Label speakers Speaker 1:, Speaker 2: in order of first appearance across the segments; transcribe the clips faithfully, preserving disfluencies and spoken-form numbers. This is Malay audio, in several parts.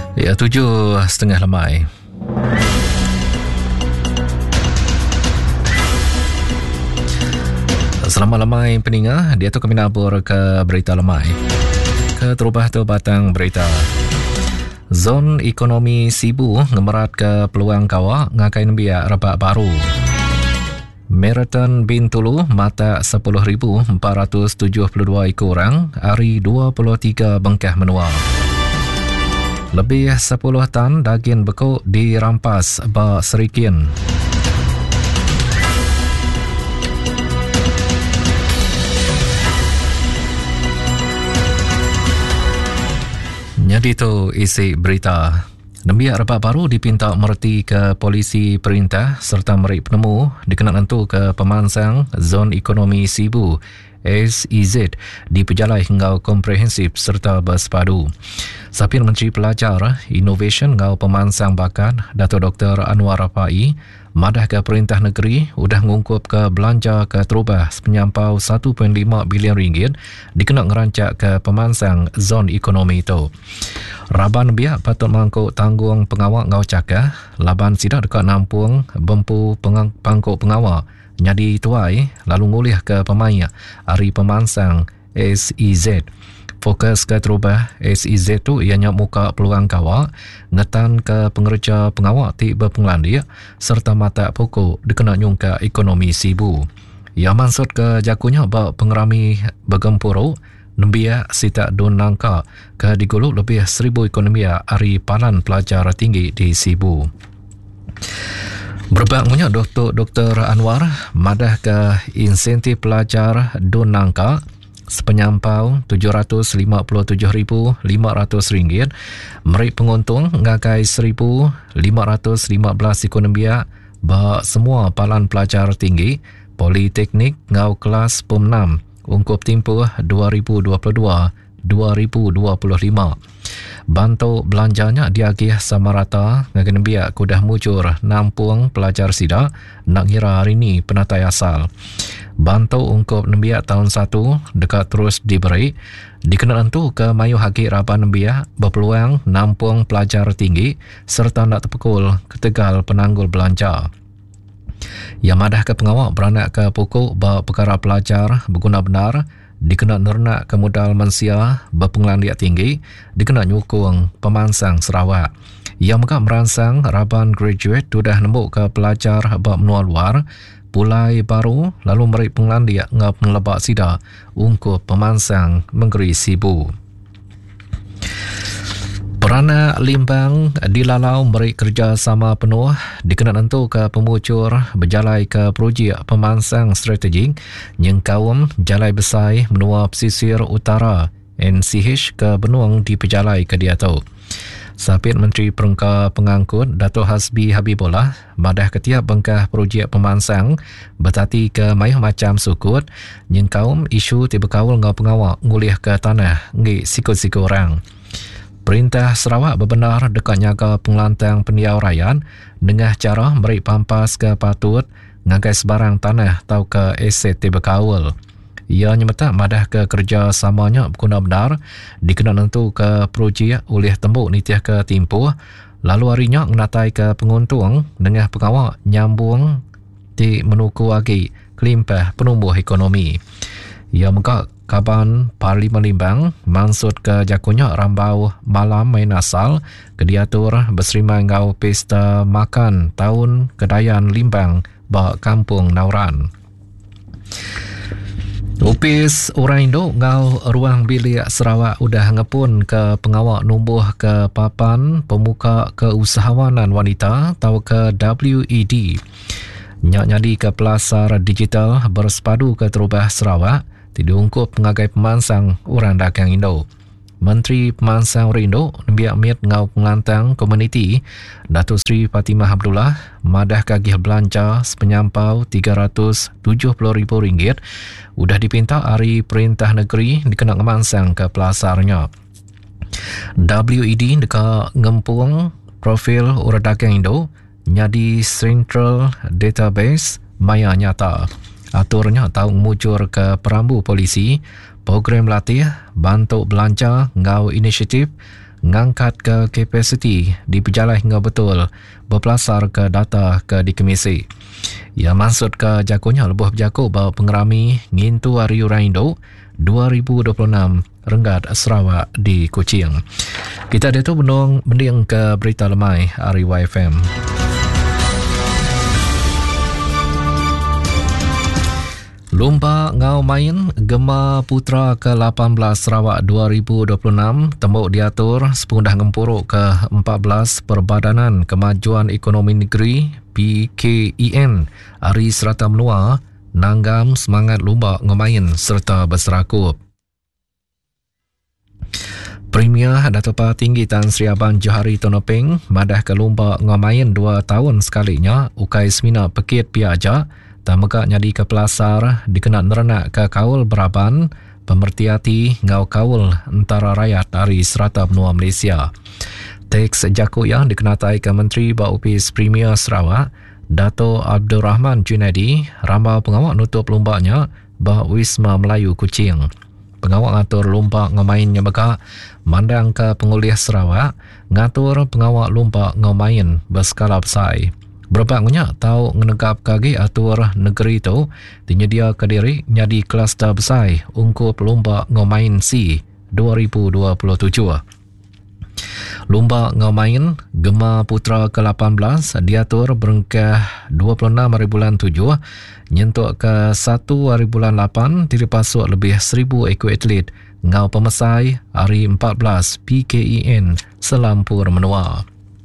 Speaker 1: Ya, tujuh setengah lemai. Selamat lemai peningat, dia tu kami nabur ke berita lemai. Ke terubah tu batang berita. Zon ekonomi Sibu ngemerat ke peluang kawak ngakain biak rebak baru. Marathon Bintulu mata sepuluh ribu empat ratus tujuh puluh dua ekor orang, hari dua puluh tiga bengkah menua. Lebih sepuluh tan daging beku dirampas ba Serikin. Jadi tu isi berita. Nembiak rebak baru dipinta mereti ke polisi perintah serta meri penemu dikenal tentu ke pemansang Zon Ekonomi Sibu S E Z di pejalai hingga komprehensif serta bersepadu. Sapir Menteri Pelajar, Innovation ngau pemansang bakat Dato' Doktor Anwar Pai madah ke perintah negeri udah ngungkup ke belanja ke terubah sepenyampau satu perpuluhan lima bilion ringgit dikena ngerancak ke pemansang zon ekonomi itu. Raban biak patut mangkuk tanggung pengawak ngau cakah, laban sidak dekat nampung bempu pengang, pangkuk pengawak nyadi tuai lalu ngulih ke pemain hari pemansang S E Z. Fokus ke terubah S E Z tu ianya muka peluang kawak, ngetan ke pengerja pengawak ti berpenglandia serta mata pokok dikena nyungka ekonomi Sibu. Ia maksud ke jakunya bak pengerami bergempuru, nembia sita dun nangka ke diguluk lebih seribu ekonomia hari palan pelajar tinggi di Sibu. Berbakmunya Doktor Doktor Anwar madah ke insentif pelajar dun nangka sepenyampau tujuh ratus lima puluh tujuh ribu lima ratus ringgit, meri penguntung ngakai seribu lima ratus lima belas ekonomia bak semua palan pelajar tinggi politeknik ngau kelas P E M enam ungkup tempoh dua ribu dua puluh dua dua ribu dua puluh lima. Bantu belanjanya diagih sama rata ngagen biak kudah mucur nampung pelajar sida nak kira hari ni penatai asal. Bantu ungkup nembiak tahun satu dekat terus diberi dikenal tentu ke mayu haki raban nembiak berpeluang nampung pelajar tinggi serta nak terpukul ketegal penanggul belanja. Yang madah ke pengawak beranak ke pokok bahawa perkara pelajar berguna benar dikena nernak ke modal mansia berpenglandiak tinggi dikena nyukung pemansang Sarawak. Yang mereka merangsang raban graduate sudah nembuk ke pelajar bab menua luar pulai baru lalu meri penglandiak ngap melebak sida ungkup pemansang menggeri Sibu. Peranak Limbang dilalau meri kerjasama penuh dikena tentu ke pemucur berjalai ke projek pemansang strategik yang kaum jalai besar menua pesisir utara N C H ke benuang di pejalai ke dia tu. Sapit Menteri Perengka Pengangkut Dato' Hasbi Habibullah madah ketiap bengkah projek pemansang bertati ke mayah macam sukut yang kaum isu tiba kawal ngau pengawak ngulih ke tanah ngi sikut-sikut orang. Perintah Sarawak berbenar dekat nyaga pengelantang pendiau rakyat dengan cara meri pampas ke patut ngagai sebarang tanah atau ke aset tiba kawal. Ia nyemeta madah ke kerja samanya berguna benar dikena tentu ke projek oleh tembuk nitiah ke timpuh lalu harinya menatai ke penguntung dengan pengawak nyambung di menuku lagi kelimpah penumbuh ekonomi. Ia mengak Kaban Parlimen Limbang maksud ke jakunya rambau malam main asal ke diatur berserimai ngau pesta makan tahun Kedayan Limbang bak kampung Nauran. Upis orang Indo ngau ruang bilik Sarawak udah ngepun ke pengawak numbuh ke papan pemuka keusahawanan wanita atau ke W E D. Nyak nyadi ke pelasar digital bersepadu ke terubah Sarawak diungkup pengagai pemansang orang dagang Indo. Menteri Pemansang Indo nembiak mit ngau pengelantang komuniti Datuk Seri Fatimah Abdullah madah kagih belanja sepenyampau tiga ratus tujuh puluh ribu ringgit udah dipinta hari perintah negeri dikena ngemansang ke pelasarnya. W E D dekat ngempung profil orang dagang Indo nyadi Central Database maya nyata. Aturnya tahu mujur ke perambu polisi, program latih, bantu belanja, ngau inisiatif, ngangkat ke kapasiti di pejalan hingga betul berpelasar ke data ke di Kemisi. Ia maksud ke jakunya lebuh berjaku bahawa pengerami ngintu hari Uraindo dua ribu dua puluh enam Renggat Sarawak di Kuching. Kita ada tu benung mending ke berita lemai hari Y F M. Lumba Ngau Main Gema Putra ke lapan belas Sarawak dua ribu dua puluh enam tembuk diatur sepundah ngempuruk ke empat belas Perbadanan Kemajuan Ekonomi Negeri P K E N Hari Serata Menua nanggam semangat Lumba Ngau Main serta berserakup. Premier Dato' Par Tinggi Tan Sri Abang Johari Tonopeng madah ke Lumba Ngau Main dua tahun sekalinya ukai semina pekit piaja tak mega nyadi ke pelasar dikenal nerenak ke kaul beraban pemertiati ngau kaul antara rakyat dari serata benua Malaysia. Teks jaku yang dikenatai ke Menteri Baupis Premier Sarawak Dato' Abdul Rahman Junaidi rambau pengawal nutup lombanya bah Wisma Melayu Kuching. Pengawal ngatur lomba ngamain yang mega mandang ke penguliah Sarawak ngatur pengawal lomba ngamain berskala besar. Berbangnya tahu ngenegap kaki atur negeri itu dinyedia ke diri nyadi kluster besar ungkup lomba ngomain C dua ribu dua puluh tujuh. Lomba ngomain Gema Putra ke lapan belas diatur berengkah dua puluh enam hari bulan tujuh nyentuk ke satu hari bulan lapan diripasuk lebih seribu ekor atlet ngau pemesai hari empat belas P K E N Selampur Menua.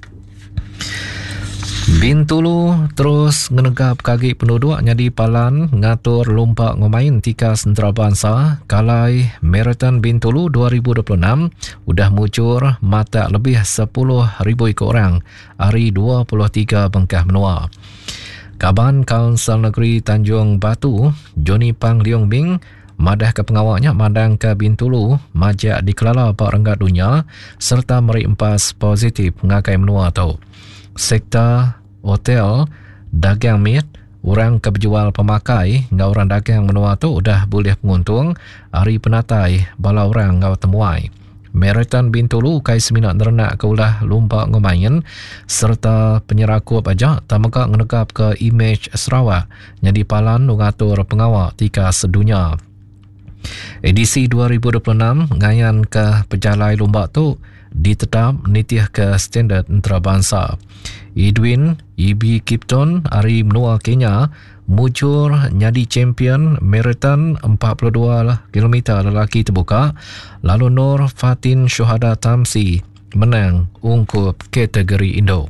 Speaker 1: Bintulu terus ngenegap kaki penduduk nyadi palan ngatur lomba ngomain tika sentera bangsa kalai Marathon Bintulu dua ribu dua puluh enam udah muncur mata lebih sepuluh ribu ekor orang hari dua puluh tiga Bengkah Menua. Kaban Kaunsil Negeri Tanjung Batu Johnny Pang Leong Bing madah ke pengawalnya madang ke Bintulu majak dikelala Pak Renggat Dunia serta meri empas positif ngakai menua tu. Sektor hotel, dagang mit, orang keberjual pemakai, ngau orang dagang menua tu udah boleh penguntung hari penatai bala orang ngau temuai. Marathon Bintulu kai seminat nerenak ke ulah lomba ngomain serta penyerakup aja tamaka ngenegap ke image Sarawak nyadi palan ngatur pengawal tika sedunia. Edisi dua ribu dua puluh enam ngayan ke pejalai lomba tu ditetap nitih ke standard antarabangsa. Edwin E B Kipton hari menua Kenya muncul nyadi champion marathon empat puluh dua kilometer lelaki terbuka, lalu Nur Fatin Syuhada Tamsi menang ungkup kategori Indo.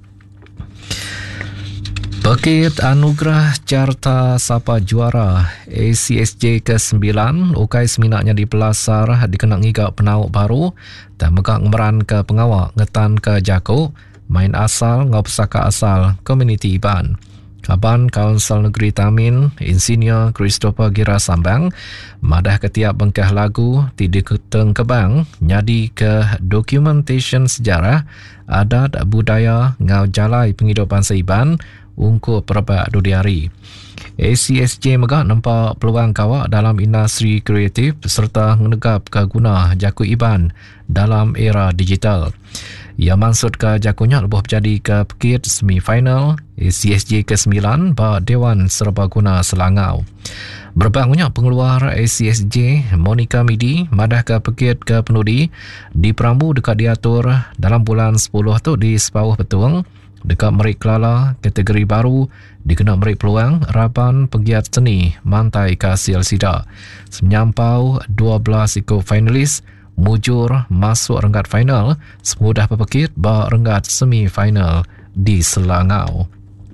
Speaker 1: Bukit Anugerah Carta Sapa Juara A C S J ke sembilan ukai seminaknya di pelasar dikenang ngigak penauk baru dan megak ngemeran ke pengawal ngetan ke Jako main asal ngau pesaka asal komuniti Iban. Kaban Kaunsil Negeri Tamin Insinyur Christopher Gira Sambang madah ketiap bengkah lagu tidak keteng kebang nyadi ke dokumentation sejarah adat budaya ngau jalai penghidupan seiban ungkup perebak dudiari. A C S J megak nampak peluang kawak dalam industri kreatif serta menegap ke guna jaku Iban dalam era digital. Ia maksud ke jakunya lebuh jadi ke pekit semifinal A C S J ke sembilan ba Dewan Serbaguna Selangau. Berbangnya pengeluar A C S J Monica Midi madah ke pekit ke penudi di Perambu dekat diatur dalam bulan sepuluh tu di Sepauh Petung dekat Merik Kelala kategori baru dikena merik peluang Raban Pegiat Seni Mantai Kasil Sida. Menyampau dua belas ikut finalis mujur masuk renggat final semudah pepekit ba renggat semi-final di Selangau.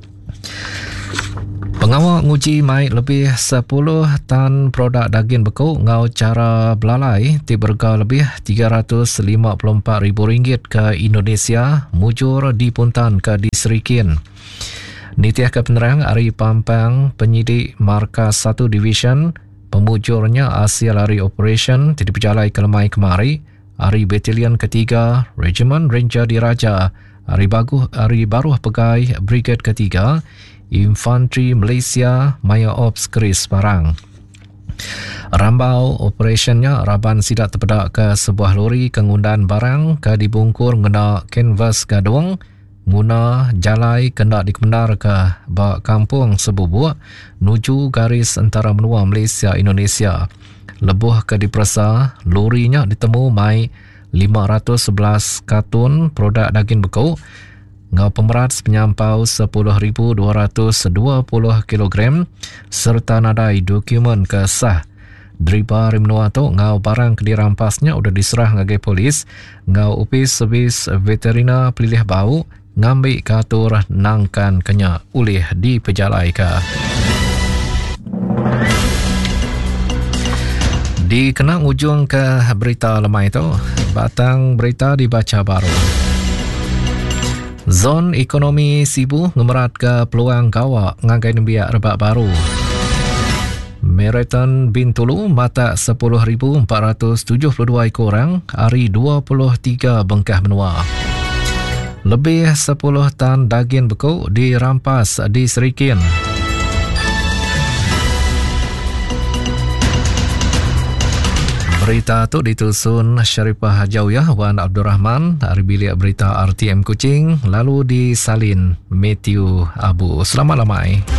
Speaker 1: Pengawal nguji mai lebih sepuluh tan produk daging beku ngau cara belalai tiberga lebih tiga ratus lima puluh empat ribu ringgit ke Indonesia mujur di Puntan ke di Serikin. Nitiah ke penerang Ari Pampang penyidik Markas satu Division pemujurnya Asia Lari Operation tidak berjalai ke lemai kemari Ari Batalion ketiga Regiment Ranger Diraja Ari Baguh Ari Baruh Pegai Brigade ketiga Infantry Malaysia Maya Ops Keris Parang. Rambau operationnya Raban sidak terpedak ke sebuah lori kengundan barang ke dibungkur ngena kanvas gadung guna jalai kena dikemendar ke bak kampung Sebubuk nuju garis antara menua Malaysia Indonesia. Lebuh ke diperasa lorinya ditemu mai lima ratus sebelas kartun produk daging beku ngau pemerat penyampau sepuluh ribu dua ratus dua puluh kilogram serta nadai dokumen kesah. Deriba Rimnua tu ngau barang ke dirampasnya sudah diserah ngagai polis ngau upis servis veterina pelilih bau ngambil katur nangkan kenya ulih di pejalai ke. Di kenang ujung ke berita lemah itu, batang berita dibaca baru. Zon ekonomi Sibu ngemerat ke peluang kawak ngagai nembiak rebak baru. Marathon Bintulu mata sepuluh ribu empat ratus tujuh puluh dua ekor orang, hari dua puluh tiga bengkah benua. Lebih sepuluh tan daging beku dirampas di Serikin. Berita itu ditusun Syarifah Hajawiyah Wan Abdul Rahman dari bilik berita R T M Kuching, lalu disalin Matthew Abu. Selamat lamai.